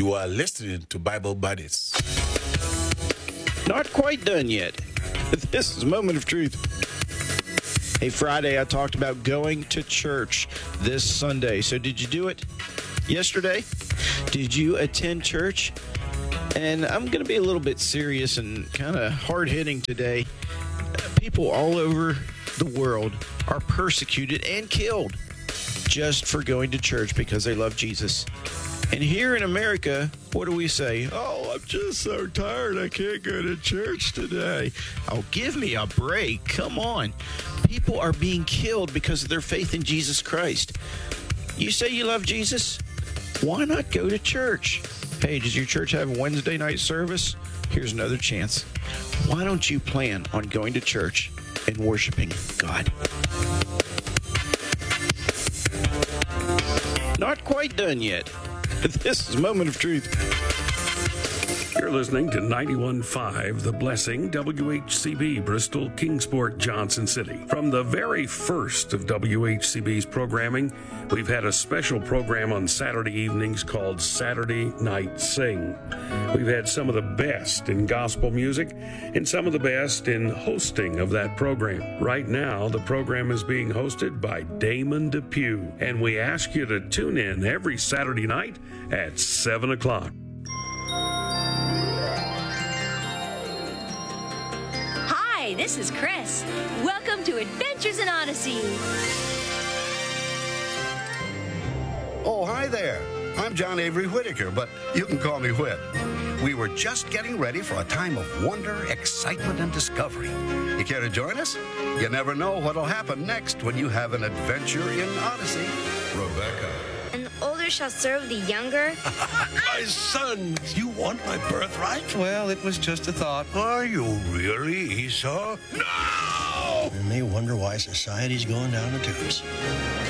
You are listening to Bible Buddies. Not quite done yet. This is Moment of Truth. Hey, Friday I talked about going to church this Sunday. So did you do it yesterday? Did you attend church? And I'm going to be a little bit serious and kind of hard-hitting today. People all over the world are persecuted and killed just for going to church because they love Jesus. And here in America, what do we say? Oh, I'm just so tired, I can't go to church today. Oh, give me a break. Come on. People are being killed because of their faith in Jesus Christ. You say you love Jesus? Why not go to church? Hey, does your church have Wednesday night service? Here's another chance. Why don't you plan on going to church and worshiping God? Not quite done yet. This is Moment of Truth. You're listening to 91.5 The Blessing, WHCB, Bristol, Kingsport, Johnson City. From the very first of WHCB's programming, we've had a special program on Saturday evenings called Saturday Night Sing. We've had some of the best in gospel music and some of the best in hosting of that program. Right now, the program is being hosted by Damon Depew, and we ask you to tune in every Saturday night at 7 o'clock. Hi, this is Chris. Welcome to Adventures in Odyssey. Oh, hi there. I'm John Avery Whitaker, but you can call me Whit. We were just getting ready for a time of wonder, excitement, and discovery. You care to join us? You never know what'll happen next when you have an adventure in Odyssey. Rebecca. And the older shall serve the younger. My son, you want my birthright? Well, it was just a thought. Are you really, Esau? No! And they wonder why society's going down the tubes.